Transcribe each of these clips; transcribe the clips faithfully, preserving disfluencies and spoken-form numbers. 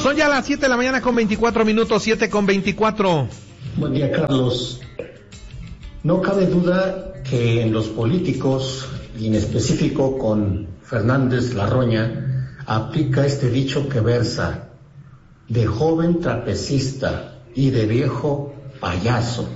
Son ya las siete de la mañana con veinticuatro minutos, siete con veinticuatro. Buen día, Carlos. No cabe duda que en los políticos, y en específico con Fernández Larroña, aplica este dicho que versa: de joven trapecista y de viejo payaso.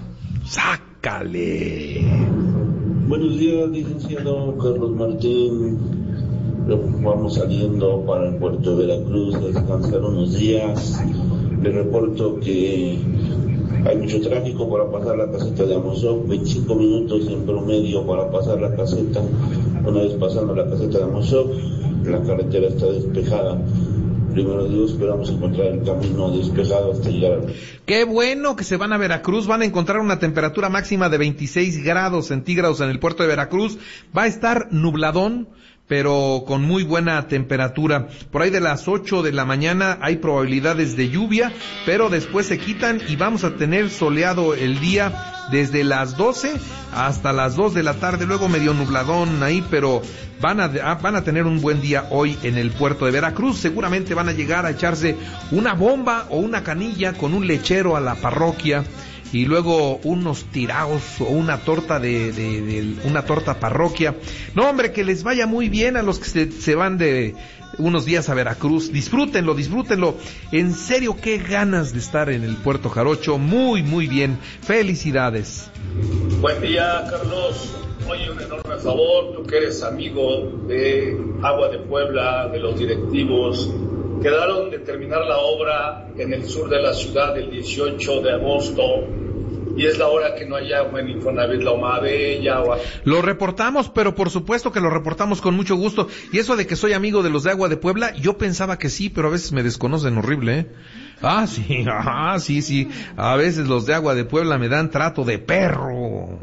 ¡Sácale! Buenos días, licenciado Carlos Martín. Vamos saliendo para el puerto de Veracruz a descansar unos días. Le reporto que hay mucho tráfico para pasar la caseta de Amozoc, veinticinco minutos en promedio para pasar la caseta. Una vez pasando la caseta de Amozoc, la carretera está despejada. Primero Dios, esperamos encontrar el camino despejado hasta llegar a... Qué bueno que se van a Veracruz, van a encontrar una temperatura máxima de veintiséis grados centígrados en el puerto de Veracruz. Va a estar nubladón, pero con muy buena temperatura. Por ahí de las ocho de la mañana hay probabilidades de lluvia, pero después se quitan y vamos a tener soleado el día desde las doce hasta las dos de la tarde, luego medio nubladón ahí, pero van a, van a tener un buen día hoy en el puerto de Veracruz. Seguramente van a llegar a echarse una bomba o una canilla con un lechero a la parroquia, y luego unos tiraos o una torta de, de, de una torta parroquia. No, hombre, que les vaya muy bien a los que se, se van de unos días a Veracruz. Disfrútenlo, disfrútenlo. En serio, qué ganas de estar en el Puerto Jarocho. Muy, muy bien. Felicidades. Buen día, Carlos. Oye, un enorme favor, tú que eres amigo de Agua de Puebla, de los directivos. Quedaron de terminar la obra en el sur de la ciudad el dieciocho de agosto, y es la hora que no hay agua en Infonavit La Omabella. O... Lo reportamos, pero por supuesto que lo reportamos con mucho gusto. Y eso de que soy amigo de los de Agua de Puebla, yo pensaba que sí, pero a veces me desconocen horrible, ¿eh? Ah, sí, ah, sí, sí. A veces los de Agua de Puebla me dan trato de perro.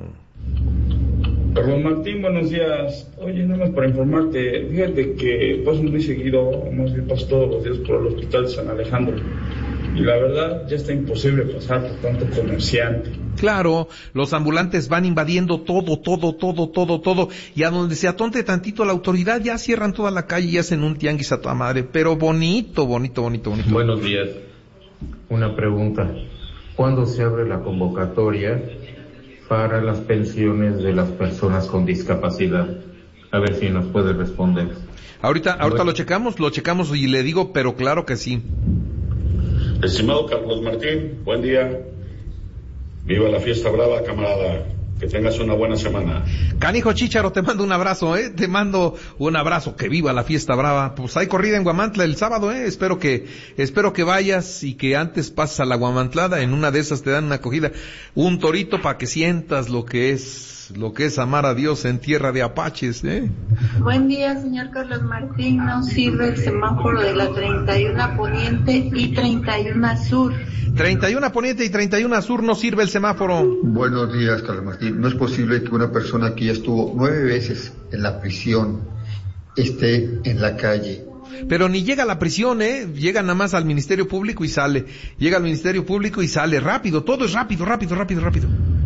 Carlos Martín, buenos días. Oye, nada más para informarte, fíjate que paso muy seguido, más bien paso todos los días por el hospital de San Alejandro, y la verdad ya está imposible pasar por tanto comerciante. Claro, los ambulantes van invadiendo todo, todo, todo, todo, todo, y a donde se atonte tantito la autoridad ya cierran toda la calle y hacen un tianguis a toda madre, pero bonito, bonito, bonito, bonito. Buenos días. Una pregunta. ¿Cuándo se abre la convocatoria para las pensiones de las personas con discapacidad? A ver si nos puede responder. Ahorita, ahorita lo checamos, lo checamos y le digo, pero claro que sí. Estimado Carlos Martín, buen día. Viva la fiesta brava, camarada. Que tengas una buena semana. Canijo Chícharo, te mando un abrazo, eh, te mando un abrazo, que viva la fiesta brava. Pues hay corrida en Guamantla el sábado, eh, espero que, espero que vayas y que antes pases a la Guamantlada, en una de esas te dan una acogida, un torito para que sientas lo que es, lo que es amar a Dios en tierra de apaches, eh. Buen día, señor Carlos Martín, no sirve el semáforo de la treinta y uno Poniente y treinta y uno Sur. treinta y uno Poniente y treinta y uno Sur no sirve el semáforo. Buenos días, Carlos Martín. No es posible que una persona que ya estuvo nueve veces en la prisión esté en la calle. Pero ni llega a la prisión, ¿eh? Llega nada más al Ministerio Público y sale. Llega al Ministerio Público y sale. Rápido, todo es rápido, rápido, rápido, rápido.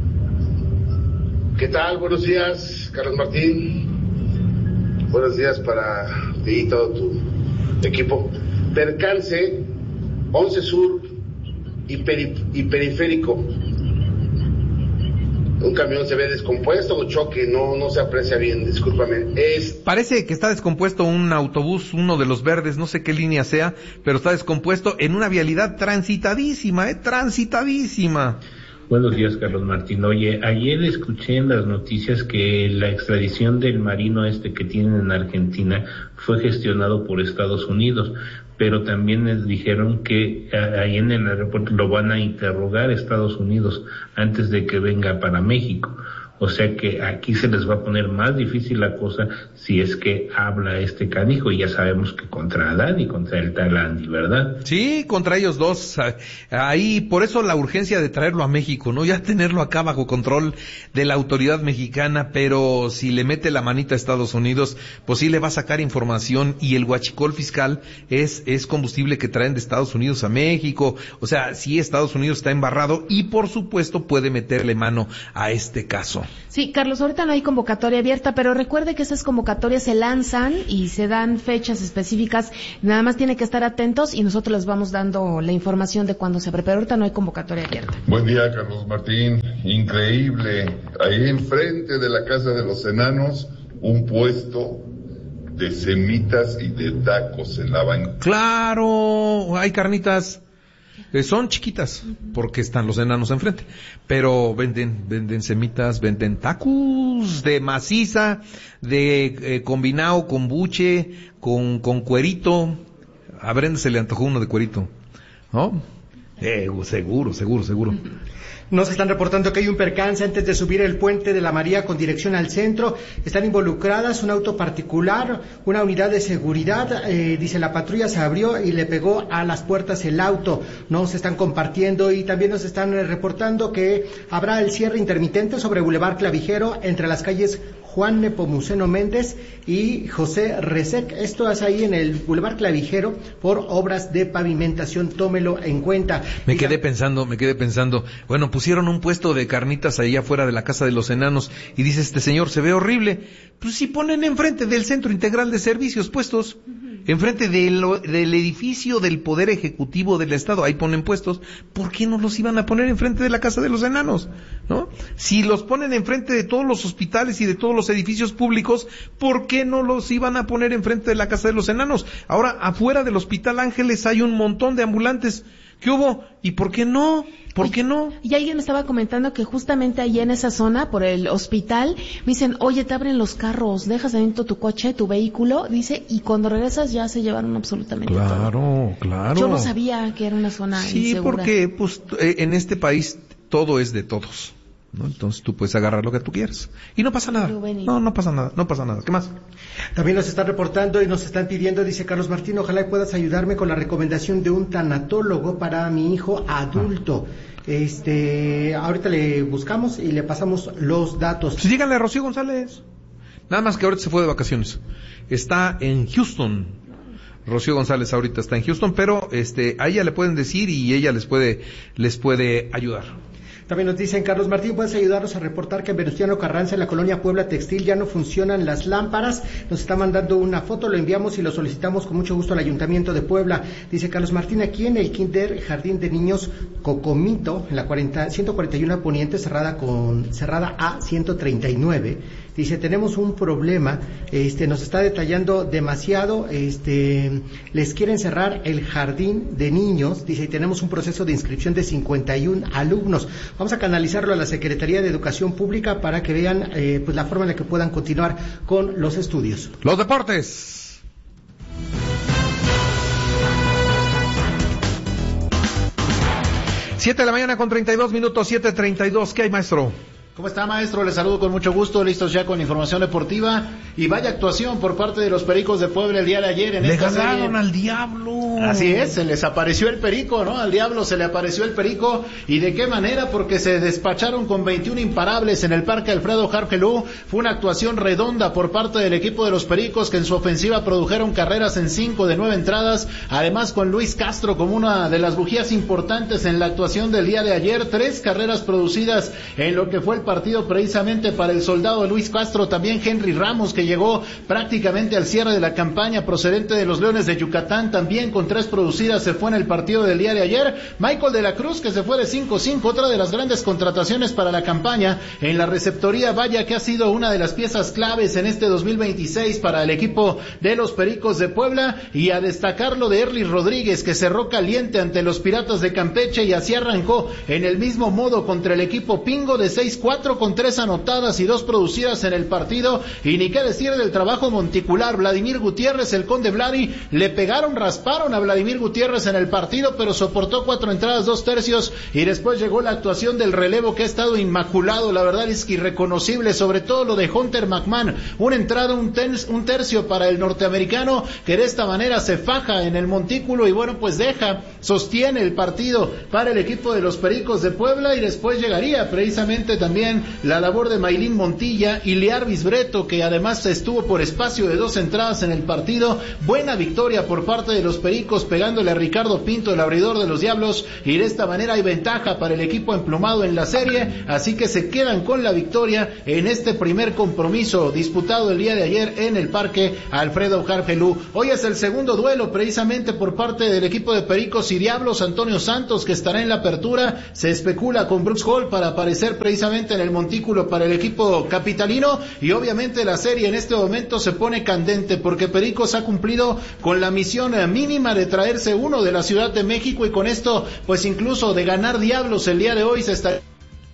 ¿Qué tal? Buenos días, Carlos Martín. Buenos días para ti y todo tu equipo. Percance, once Sur y, peri- y Periférico. Un camión se ve descompuesto o choque, no no se aprecia bien, discúlpame. Es... Parece que está descompuesto un autobús, uno de los verdes, no sé qué línea sea, pero está descompuesto en una vialidad transitadísima, eh, transitadísima. Buenos días, Carlos Martín. Oye, ayer escuché en las noticias que la extradición del marino este que tienen en Argentina fue gestionado por Estados Unidos, pero también les dijeron que ahí en el aeropuerto lo van a interrogar Estados Unidos antes de que venga para México. O sea que aquí se les va a poner más difícil la cosa si es que habla este canijo, y ya sabemos que contra Adán y contra el tal Andy, ¿verdad? Sí, contra ellos dos. Ahí, por eso la urgencia de traerlo a México, ¿no? Ya tenerlo acá bajo control de la autoridad mexicana, pero si le mete la manita a Estados Unidos, pues sí le va a sacar información, y el huachicol fiscal es, es combustible que traen de Estados Unidos a México. O sea, sí, Estados Unidos está embarrado y por supuesto puede meterle mano a este caso. Exacto. Sí, Carlos, ahorita no hay convocatoria abierta, pero recuerde que esas convocatorias se lanzan y se dan fechas específicas, nada más tiene que estar atentos y nosotros les vamos dando la información de cuándo se abre, pero ahorita no hay convocatoria abierta. Buen día, Carlos Martín, increíble, ahí enfrente de la Casa de los Enanos, un puesto de semitas y de tacos en la banca. Claro, hay carnitas. Eh, son chiquitas, porque están los enanos enfrente, pero venden, venden semitas, venden tacos de maciza, de eh, combinado con buche, con, con cuerito. A Brenda se le antojó uno de cuerito, ¿no? Eh, seguro, seguro, seguro. Nos están reportando que hay un percance antes de subir el puente de la María con dirección al centro. Están involucradas un auto particular, una unidad de seguridad. Eh, dice la patrulla se abrió y le pegó a las puertas el auto. Nos están compartiendo y también nos están reportando que habrá el cierre intermitente sobre Boulevard Clavijero entre las calles Juan Nepomuceno Méndez y José Resec. Esto es ahí en el Boulevard Clavijero por obras de pavimentación. Tómelo en cuenta. Me quedé pensando, me quedé pensando, bueno, pusieron un puesto de carnitas ahí afuera de la Casa de los Enanos y dice este señor, se ve horrible. Pues si ponen enfrente del Centro Integral de Servicios puestos, enfrente del, del edificio del Poder Ejecutivo del Estado, ahí ponen puestos, ¿por qué no los iban a poner enfrente de la Casa de los Enanos? ¿No? Si los ponen enfrente de todos los hospitales y de todos los edificios públicos, ¿por qué no los iban a poner enfrente de la Casa de los Enanos? Ahora, afuera del Hospital Ángeles hay un montón de ambulantes. ¿Qué hubo? ¿Y por qué no? ¿Por qué no? Y alguien me estaba comentando que justamente ahí en esa zona, por el hospital, me dicen, oye, te abren los carros, dejas adentro tu coche, tu vehículo, dice, y cuando regresas ya se llevaron absolutamente todo. Claro, claro. Yo no sabía que era una zona sí, insegura. Sí, porque pues en este país todo es de todos, ¿no? Entonces tú puedes agarrar lo que tú quieras y no pasa nada. No, no pasa nada, no pasa nada. ¿Qué más? También nos están reportando y nos están pidiendo, dice Carlos Martín, ojalá puedas ayudarme con la recomendación de un tanatólogo para mi hijo adulto. Este, ahorita le buscamos y le pasamos los datos. Pues díganle a Rocío González. Nada más que ahorita se fue de vacaciones. Está en Houston. Rocío González ahorita está en Houston, pero este, a ella le pueden decir y ella les puede, les puede ayudar. También nos dicen, Carlos Martín, ¿puedes ayudarnos a reportar que en Venustiano Carranza, en la colonia Puebla Textil, ya no funcionan las lámparas? Nos está mandando una foto, lo enviamos y lo solicitamos con mucho gusto al Ayuntamiento de Puebla. Dice Carlos Martín, aquí en el Kinder Jardín de Niños Cocomito, en la cuarenta, ciento cuarenta y uno Poniente, cerrada con cerrada A ciento treinta y nueve. Dice, tenemos un problema, este, nos está detallando demasiado, este, les quieren cerrar el jardín de niños, dice, y tenemos un proceso de inscripción de cincuenta y uno alumnos. Vamos a canalizarlo a la Secretaría de Educación Pública para que vean, eh, pues la forma en la que puedan continuar con los estudios. Los deportes. Siete de la mañana con treinta y dos minutos, siete treinta y dos. ¿Qué hay, maestro? ¿Cómo está, maestro? Les saludo con mucho gusto, listos ya con información deportiva y vaya actuación por parte de los Pericos de Puebla el día de ayer en Le esta ganaron serie. al Diablo. Así es, se les apareció el Perico, ¿no? Al Diablo se le apareció el Perico, y de qué manera, porque se despacharon con veintiún imparables en el Parque Alfredo Hargelú. Fue una actuación redonda por parte del equipo de los Pericos, que en su ofensiva produjeron carreras en cinco de nueve entradas, además con Luis Castro como una de las bujías importantes en la actuación del día de ayer, tres carreras producidas en lo que fue el partido precisamente para el soldado Luis Castro, también Henry Ramos, que llegó prácticamente al cierre de la campaña procedente de los Leones de Yucatán, también con tres producidas se fue en el partido del día de ayer. Michael de la Cruz, que se fue de cinco cinco, otra de las grandes contrataciones para la campaña en la receptoría, vaya que ha sido una de las piezas claves en este dos mil veintiséis para el equipo de los Pericos de Puebla, y a destacar lo de Erly Rodríguez, que cerró caliente ante los Piratas de Campeche y así arrancó en el mismo modo contra el equipo Pingo de seis cuatro con tres anotadas y dos producidas en el partido. Y ni qué decir del trabajo monticular, Vladimir Gutiérrez, el Conde Vladi, le pegaron, rasparon a Vladimir Gutiérrez en el partido, pero soportó cuatro entradas, dos tercios, y después llegó la actuación del relevo, que ha estado inmaculado, la verdad es que irreconocible, sobre todo lo de Hunter McMahon, una entrada, un, ten, un tercio para el norteamericano, que de esta manera se faja en el montículo y bueno, pues deja, sostiene el partido para el equipo de los Pericos de Puebla, y después llegaría precisamente también también la labor de Maylin Montilla y Learvis Breto, que además estuvo por espacio de dos entradas en el partido. Buena victoria por parte de los Pericos, pegándole a Ricardo Pinto, el abridor de los Diablos, y de esta manera hay ventaja para el equipo emplumado en la serie, así que se quedan con la victoria en este primer compromiso disputado el día de ayer en el Parque Alfredo Hargelú. Hoy es el segundo duelo precisamente por parte del equipo de Pericos y Diablos. Antonio Santos, que estará en la apertura, se especula con Brooks Hall para aparecer precisamente en el montículo para el equipo capitalino, y obviamente la serie en este momento se pone candente porque Pericos ha cumplido con la misión mínima de traerse uno de la Ciudad de México, y con esto pues incluso de ganar Diablos el día de hoy se está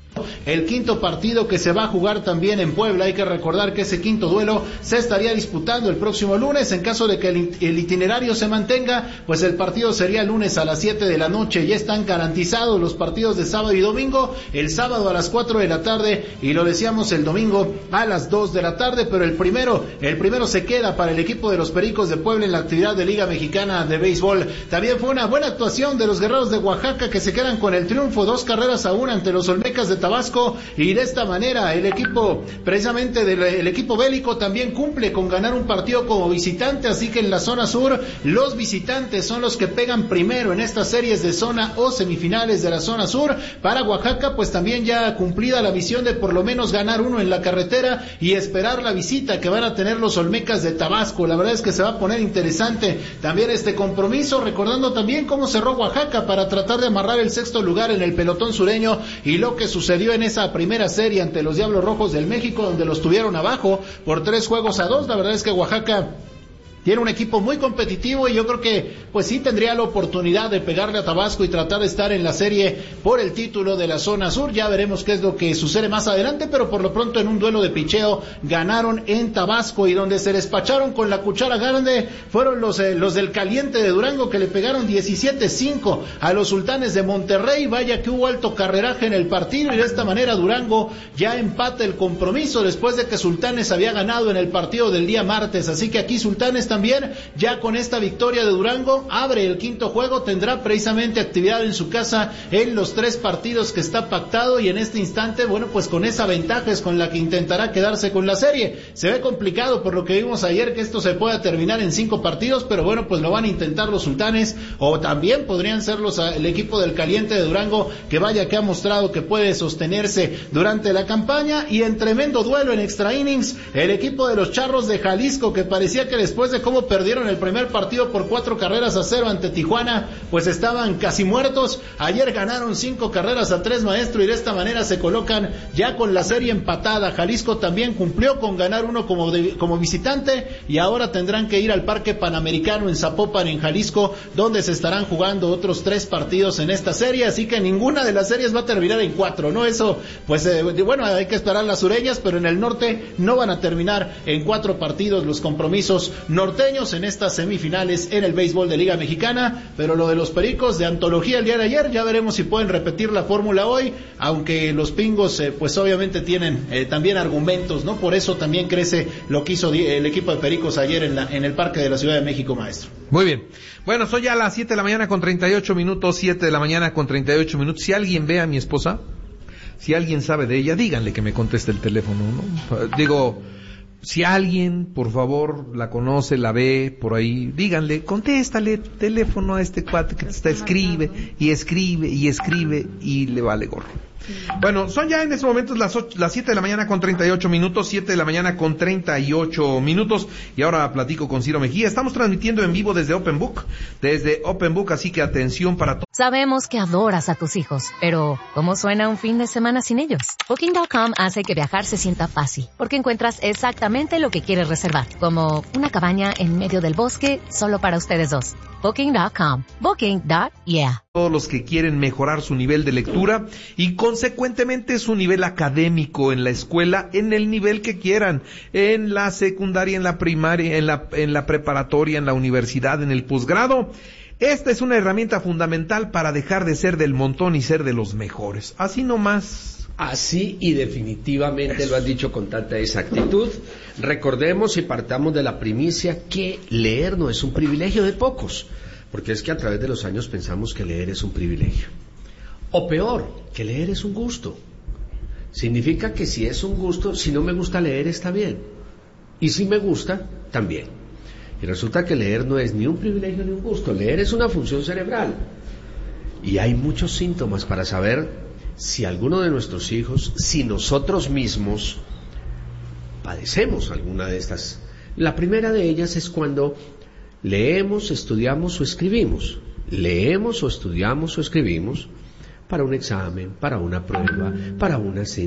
el quinto partido que se va a jugar también en Puebla. Hay que recordar que ese quinto duelo se estaría disputando el próximo lunes. En caso de que el, el itinerario se mantenga, pues el partido sería el lunes a las siete de la noche. Ya están garantizados los partidos de sábado y domingo, el sábado a las cuatro de la tarde y lo decíamos el domingo a las dos de la tarde, pero el primero, el primero se queda para el equipo de los Pericos de Puebla en la actividad de Liga Mexicana de Béisbol. También fue una buena actuación de los Guerreros de Oaxaca, que se quedan con el triunfo, dos carreras a una ante los Olmecas de Tabasco, y de esta manera el equipo, precisamente del el equipo bélico, también cumple con ganar un partido como visitante, así que en la zona sur los visitantes son los que pegan primero en estas series de zona o semifinales de la zona sur. Para Oaxaca pues también ya cumplida la misión de por lo menos ganar uno en la carretera y esperar la visita que van a tener los Olmecas de Tabasco. La verdad es que se va a poner interesante también este compromiso, recordando también cómo cerró Oaxaca para tratar de amarrar el sexto lugar en el pelotón sureño y lo que sucedió en esa primera serie ante los Diablos Rojos del México, donde los tuvieron abajo por tres juegos a dos. La verdad es que Oaxaca tiene un equipo muy competitivo y yo creo que pues sí tendría la oportunidad de pegarle a Tabasco y tratar de estar en la serie por el título de la zona sur. Ya veremos qué es lo que sucede más adelante, pero por lo pronto en un duelo de picheo ganaron en Tabasco, y donde se despacharon con la cuchara grande fueron los, eh, los del Caliente de Durango, que le pegaron diecisiete cinco a los Sultanes de Monterrey. Vaya que hubo alto carreraje en el partido, y de esta manera Durango ya empata el compromiso después de que Sultanes había ganado en el partido del día martes. Así que aquí Sultanes también, ya con esta victoria de Durango, abre el quinto juego, tendrá precisamente actividad en su casa en los tres partidos que está pactado, y en este instante, bueno, pues con esa ventaja es con la que intentará quedarse con la serie. Se ve complicado por lo que vimos ayer que esto se pueda terminar en cinco partidos, pero bueno, pues lo van a intentar los Sultanes, o también podrían ser los, el equipo del Caliente de Durango, que vaya que ha mostrado que puede sostenerse durante la campaña. Y en tremendo duelo en extra innings, el equipo de los Charros de Jalisco, que parecía que después de cómo perdieron el primer partido por cuatro carreras a cero ante Tijuana, pues estaban casi muertos. Ayer ganaron cinco carreras a tres, maestro, y de esta manera se colocan ya con la serie empatada. Jalisco también cumplió con ganar uno como, de, como visitante, y ahora tendrán que ir al Parque Panamericano en Zapopan, en Jalisco, donde se estarán jugando otros tres partidos en esta serie, así que ninguna de las series va a terminar en cuatro, ¿no? Eso, pues, eh, bueno, hay que esperar las sureñas, pero en el norte no van a terminar en cuatro partidos los compromisos norteños en estas semifinales en el béisbol de Liga Mexicana. Pero lo de los Pericos de antología el día de ayer, ya veremos si pueden repetir la fórmula hoy, aunque los Pingos eh, pues obviamente tienen eh, también argumentos, ¿no? Por eso también crece lo que hizo el equipo de Pericos ayer en, la, en el Parque de la Ciudad de México, maestro. Muy bien. Bueno, son ya las siete de la mañana con treinta y ocho minutos, siete de la mañana con treinta y ocho minutos. Si alguien ve a mi esposa, si alguien sabe de ella, díganle que me conteste el teléfono, ¿no? Digo, si alguien, por favor, la conoce, la ve por ahí, díganle, contéstale teléfono a este cuate que te está, escribe, y escribe, y escribe, y le vale gorro. Bueno, son ya en estos momentos las ocho, las siete de la mañana con treinta y ocho minutos, siete de la mañana con treinta y ocho minutos, y ahora platico con Ciro Mejía. Estamos transmitiendo en vivo desde Open Book, desde Open Book, así que atención para todos. Sabemos que adoras a tus hijos, pero ¿cómo suena un fin de semana sin ellos? Booking punto com hace que viajar se sienta fácil, porque encuentras exactamente lo que quieres reservar, como una cabaña en medio del bosque solo para ustedes dos. Booking punto com. Booking. Yeah. Todos los que quieren mejorar su nivel de lectura y consecuentemente su nivel académico en la escuela, en el nivel que quieran, en la secundaria, en la primaria, en la, en la preparatoria, en la universidad, en el posgrado. Esta es una herramienta fundamental para dejar de ser del montón y ser de los mejores. Así nomás. Así y definitivamente lo has dicho con tanta exactitud. Recordemos y partamos de la primicia que leer no es un privilegio de pocos, porque es que a través de los años pensamos que leer es un privilegio. O peor, que leer es un gusto. Significa que si es un gusto, si no me gusta leer está bien. Y si me gusta, también. Y resulta que leer no es ni un privilegio ni un gusto. Leer es una función cerebral. Y hay muchos síntomas para saber si alguno de nuestros hijos, si nosotros mismos padecemos alguna de estas. La primera de ellas es cuando leemos, estudiamos o escribimos. Leemos o estudiamos o escribimos para un examen, para una prueba, para una